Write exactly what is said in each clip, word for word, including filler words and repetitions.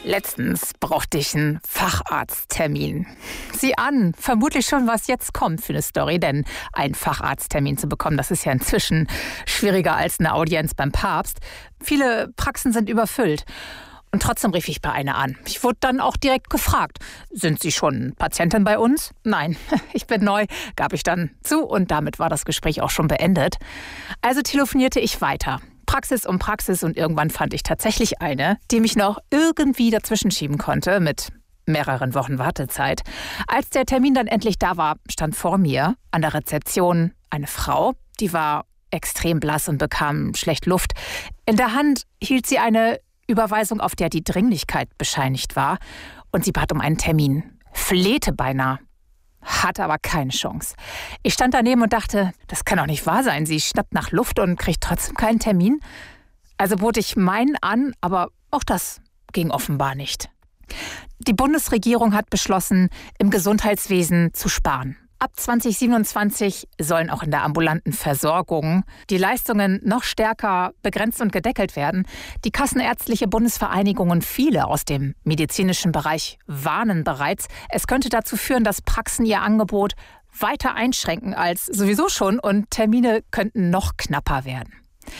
Letztens brauchte ich einen Facharzttermin. Sieh an, vermutlich schon, was jetzt kommt für eine Story, denn einen Facharzttermin zu bekommen, das ist ja inzwischen schwieriger als eine Audienz beim Papst. Viele Praxen sind überfüllt. Und trotzdem rief ich bei einer an. Ich wurde dann auch direkt gefragt, sind Sie schon Patientin bei uns? Nein, ich bin neu, gab ich dann zu und damit war das Gespräch auch schon beendet. Also telefonierte ich weiter. Praxis um Praxis und irgendwann fand ich tatsächlich eine, die mich noch irgendwie dazwischen schieben konnte mit mehreren Wochen Wartezeit. Als der Termin dann endlich da war, stand vor mir an der Rezeption eine Frau, die war extrem blass und bekam schlecht Luft. In der Hand hielt sie eine Überweisung, auf der die Dringlichkeit bescheinigt war und sie bat um einen Termin. Flehte beinahe. Hatte aber keine Chance. Ich stand daneben und dachte, das kann doch nicht wahr sein. Sie schnappt nach Luft und kriegt trotzdem keinen Termin. Also bot ich meinen an, aber auch das ging offenbar nicht. Die Bundesregierung hat beschlossen, im Gesundheitswesen zu sparen. Ab zwanzig siebenundzwanzig sollen auch in der ambulanten Versorgung die Leistungen noch stärker begrenzt und gedeckelt werden. Die Kassenärztliche Bundesvereinigung und viele aus dem medizinischen Bereich warnen bereits, es könnte dazu führen, dass Praxen ihr Angebot weiter einschränken als sowieso schon und Termine könnten noch knapper werden.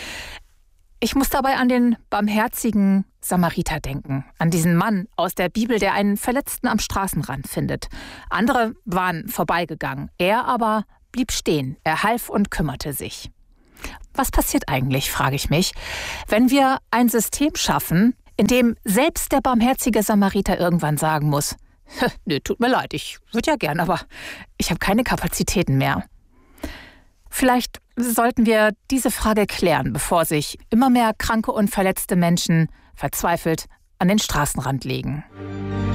Ich muss dabei an den barmherzigen Samariter denken, an diesen Mann aus der Bibel, der einen Verletzten am Straßenrand findet. Andere waren vorbeigegangen, er aber blieb stehen, er half und kümmerte sich. Was passiert eigentlich, frage ich mich, wenn wir ein System schaffen, in dem selbst der barmherzige Samariter irgendwann sagen muss, nö, tut mir leid, ich würde ja gern, aber ich habe keine Kapazitäten mehr. Vielleicht sollten wir diese Frage klären, bevor sich immer mehr kranke und verletzte Menschen verzweifelt an den Straßenrand legen.